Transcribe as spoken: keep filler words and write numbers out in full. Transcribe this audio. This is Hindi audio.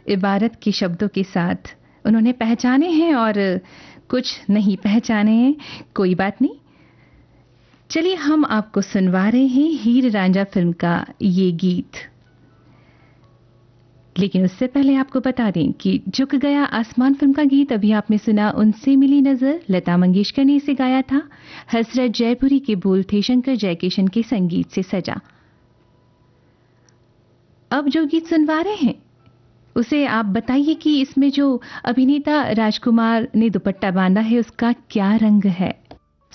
इबारत के शब्दों के साथ उन्होंने पहचाने हैं और कुछ नहीं पहचाने हैं। कोई बात नहीं, चलिए हम आपको सुनवा रहे हैं हीर रांझा फिल्म का ये गीत। लेकिन उससे पहले आपको बता दें कि झुक गया आसमान फिल्म का गीत अभी आपने सुना उनसे मिली नजर, लता मंगेशकर ने इसे गाया था। हसरत जयपुरी के बोल थे शंकर जयकिशन के संगीत से सजा। अब जो गीत सुनवा रहे हैं उसे आप बताइए कि इसमें जो अभिनेता राजकुमार ने दुपट्टा बांधा है उसका क्या रंग है।